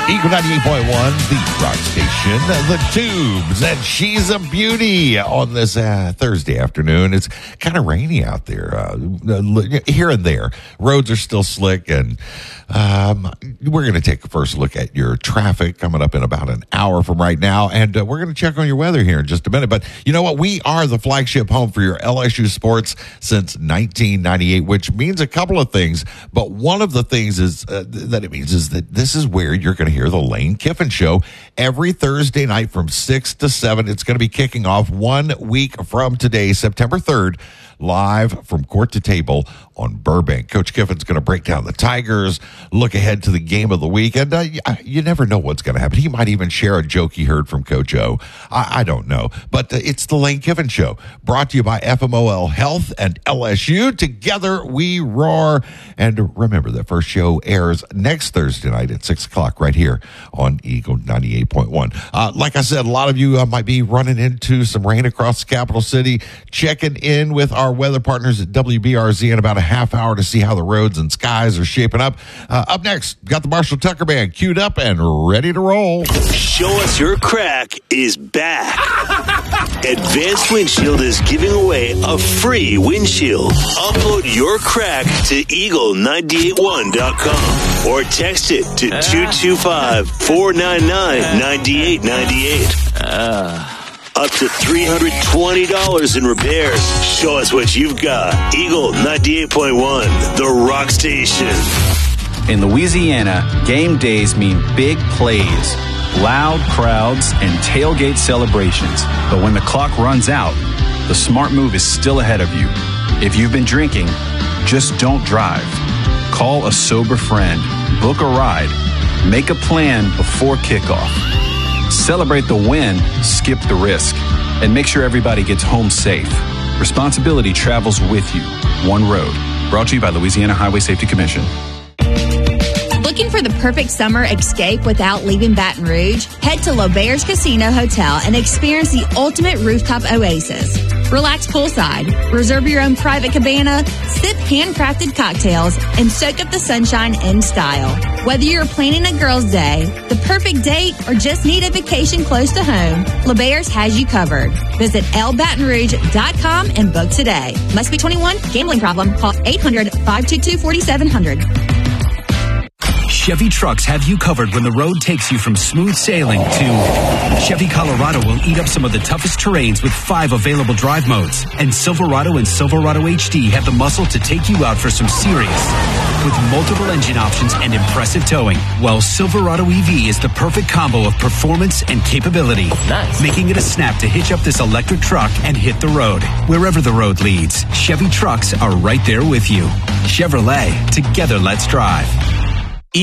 Eagle 98.1, the rock station, the Tubes, and she's a beauty on this Thursday afternoon. It's kind of rainy out there, here and there. Roads are still slick, and we're going to take a first look at your traffic coming up in about an hour from right now, and we're going to check on your weather here in just a minute. But you know what? We are the flagship home for your LSU sports since 1998, which means a couple of things, but one of the things is that it means is that this is where you're going to hear the Lane Kiffin Show every Thursday night from 6 to 7. It's going to be kicking off 1 week from today, September 3rd, live from court to table on Burbank. Coach Kiffin's going to break down the Tigers, look ahead to the game of the week, and you never know what's going to happen. He might even share a joke he heard from Coach O. I don't know. But it's the Lane Kiffin Show, brought to you by FMOL Health and LSU. Together we roar. And remember, the first show airs next Thursday night at 6 o'clock right here on Eagle 98.1. Like I said, a lot of you might be running into some rain across the capital city. Checking in with our weather partners at WBRZ in about a half hour to see how the roads and skies are shaping up. Up next, got the Marshall Tucker Band queued up and ready to roll. Show Us Your Crack is back. Advanced Windshield is giving away a free windshield. Upload your crack to eagle981.com or text it to 225-499-9898. Up to $320 in repairs. Show us what you've got. Eagle 98.1, the rock station. In Louisiana, game days mean big plays, loud crowds, and tailgate celebrations. But when the clock runs out, the smart move is still ahead of you. If you've been drinking, just don't drive. Call a sober friend, book a ride, make a plan before kickoff. Celebrate the win, skip the risk, and make sure everybody gets home safe. Responsibility travels with you. One road. Brought to you by Louisiana Highway Safety Commission. Looking for the perfect summer escape without leaving Baton Rouge? Head to L'Auberge Casino Hotel and experience the ultimate rooftop oasis. Relax poolside, reserve your own private cabana, sip handcrafted cocktails, and soak up the sunshine in style. Whether you're planning a girls' day, the perfect date, or just need a vacation close to home, L'Auberge has you covered. Visit lbatonrouge.com and book today. Must be 21. Gambling problem? Call 800-522-4700. Chevy trucks have you covered when the road takes you from smooth sailing to Chevy Colorado will eat up some of the toughest terrains with 5 available drive modes. And Silverado and Silverado HD have the muscle to take you out for some serious with multiple engine options and impressive towing. While Silverado EV is the perfect combo of performance and capability. Nice. Making it a snap to hitch up this electric truck and hit the road. Wherever the road leads, Chevy trucks are right there with you. Chevrolet, together let's drive.